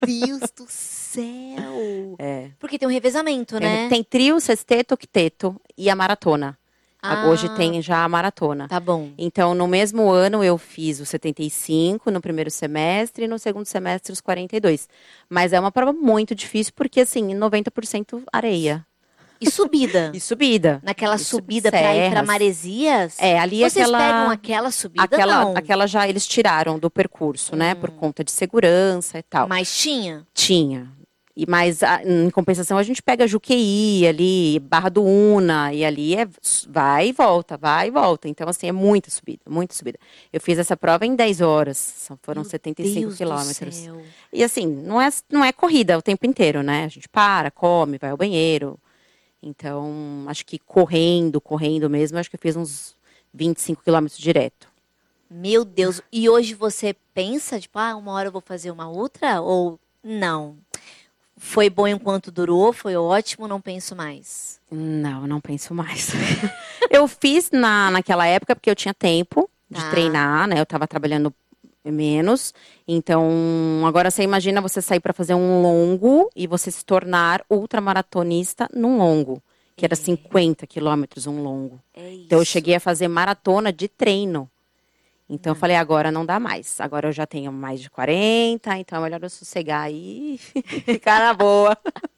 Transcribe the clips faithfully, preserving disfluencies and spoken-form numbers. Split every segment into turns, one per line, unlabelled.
Deus do céu!
É.
Porque tem um revezamento, né?
Tem, tem trio, sexteto, octeto e a maratona.
Ah,
Hoje tem já a maratona.
Tá bom.
Então, no mesmo ano, eu fiz os setenta e cinco no primeiro semestre e no segundo semestre os quarenta e dois. Mas é uma prova muito difícil porque, assim, noventa por cento areia.
E subida?
E subida.
Naquela
E
subida para ir para
serras.
Maresias?
É, ali
Vocês
aquela...
pegam aquela subida,
aquela,
não?
aquela já eles tiraram do percurso,
Hum.
né? Por conta de segurança e tal.
Mas tinha?
Tinha. E, mas, a- em compensação, a gente pega Juqueí ali, Barra do Una, e ali é vai e volta, vai e volta. Então, assim, é muita subida, muita subida. Eu fiz essa prova em dez horas, são- foram
Meu
setenta e cinco
Deus do
quilômetros.
céu.
E assim, não é, não é corrida o tempo inteiro, né? A gente para, come, vai ao banheiro. Então, acho que correndo, correndo mesmo, acho que eu fiz uns vinte e cinco quilômetros direto.
Meu Deus. E hoje você pensa, tipo, ah, uma hora eu vou fazer uma outra? Ou não? Foi bom enquanto durou, foi ótimo, não penso mais.
Não, não penso mais. Eu fiz na, naquela época porque eu tinha tempo de
Tá.
treinar, né? Eu tava trabalhando menos. Então, agora você imagina você sair para fazer um longo e você se tornar ultramaratonista num longo, que era
É.
cinquenta quilômetros um longo.
É isso.
Então, eu cheguei a fazer maratona de treino. Então, eu falei, agora não dá mais. Agora eu já tenho mais de quarenta, então é melhor eu sossegar aí e ficar na boa.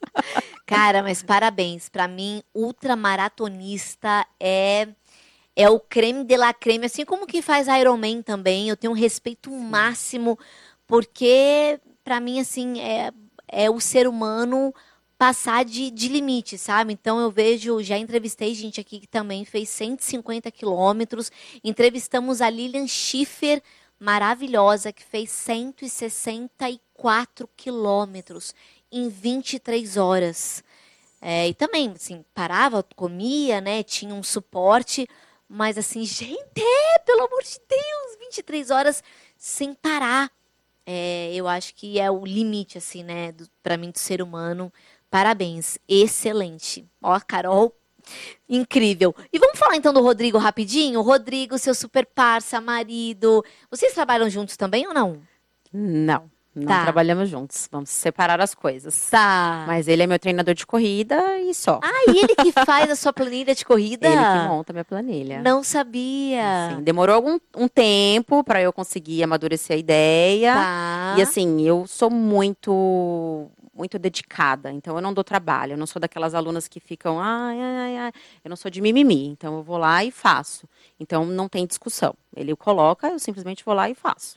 Cara, mas parabéns. Pra mim, ultramaratonista é é o creme de la creme, assim como quem faz Ironman também. Eu tenho um respeito máximo, porque pra mim, assim, é, é o ser humano passar de, de limite, sabe? Então eu vejo, já entrevistei gente aqui que também fez cento e cinquenta quilômetros. Entrevistamos a Lilian Schiffer, maravilhosa, que fez cento e sessenta e quatro quilômetros em vinte e três horas. É, e também, assim, parava, comia, né? Tinha um suporte, mas assim, gente, pelo amor de Deus, vinte e três horas sem parar. É, eu acho que é o limite, assim, né, do, pra mim, do ser humano. Parabéns, excelente. Ó, Carol, incrível. E vamos falar então do Rodrigo rapidinho? Rodrigo, seu super parça, marido. Vocês trabalham juntos também ou não?
Não, não
Tá.
trabalhamos juntos. Vamos separar as coisas.
Tá.
Mas ele é meu treinador de corrida e só.
Ah, e ele que faz a sua planilha de corrida?
Ele que monta minha planilha.
Não sabia.
Assim, demorou algum um tempo para eu conseguir amadurecer a ideia.
Tá.
E assim, eu sou muito muito dedicada, então eu não dou trabalho, eu não sou daquelas alunas que ficam, ai, ai, ai, ai. Eu não sou de mimimi, então eu vou lá e faço. Então não tem discussão. Ele coloca, eu simplesmente vou lá e faço.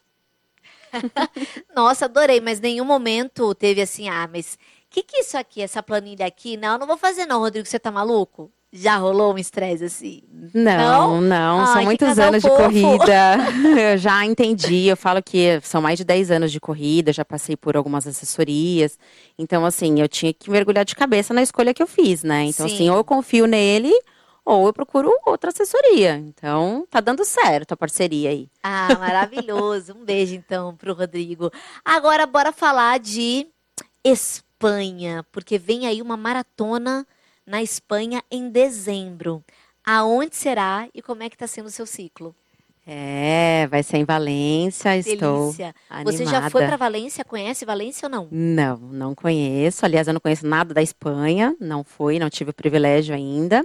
Nossa, adorei, mas nenhum momento teve assim, ah, mas o que que é isso aqui, essa planilha aqui? Não, não vou fazer não, Rodrigo, você tá maluco? Já rolou um estresse assim?
Não,
Não?
não,
Ai,
são
que
muitos
casal
anos de
fofo.
corrida. Eu já entendi, eu falo que são mais de dez anos de corrida, já passei por algumas assessorias. Então, assim, eu tinha que mergulhar de cabeça na escolha que eu fiz, né? Então,
Sim.
assim, ou eu confio nele, ou eu procuro outra assessoria. Então, tá dando certo a parceria aí.
Ah, maravilhoso. Um beijo então pro Rodrigo. Agora bora falar de Espanha, porque vem aí uma maratona na Espanha em dezembro. Aonde será e como é que tá sendo o seu ciclo?
É, vai ser em Valência, estou
Delícia.
animada.
Você já foi para Valência? Conhece Valência ou não?
Não, não conheço. Aliás, eu não conheço nada da Espanha. Não fui, não tive o privilégio ainda.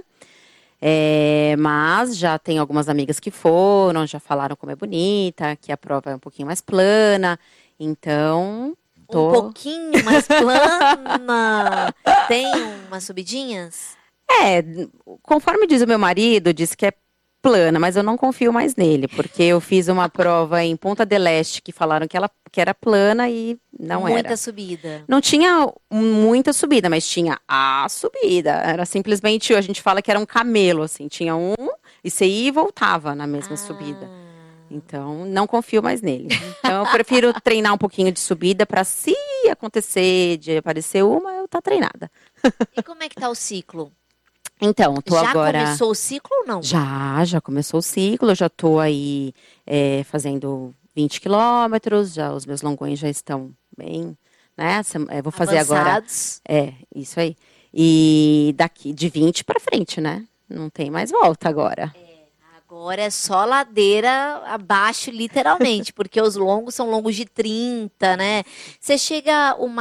É, mas já tenho algumas amigas que foram, já falaram como é bonita, que a prova é um pouquinho mais plana. Então, tô...
Um pouquinho mais plana. Tem umas subidinhas?
É, conforme diz o meu marido, diz que é plana, mas eu não confio mais nele, porque eu fiz uma prova em Punta del Este que falaram que ela que era plana e não
Muita
era.
subida.
Não tinha muita subida, mas tinha a subida. Era simplesmente, a gente fala que era um camelo, assim, tinha um e você ia e voltava na mesma
Ah.
subida. Então, não confio mais nele. Então, eu prefiro treinar um pouquinho de subida para se acontecer de aparecer uma, eu tá treinada.
E como é que tá o ciclo?
Então, tô
Já
agora...
começou o ciclo ou não?
Já, já começou o ciclo, eu já tô aí é, fazendo vinte quilômetros, já os meus longões já estão bem, né? Sem- é, vou fazer agora...
Avançados.
É, isso aí. E daqui de vinte para frente, né? Não tem mais volta agora.
Agora é só ladeira abaixo, literalmente, porque os longos são longos de trinta, né? Você chega uma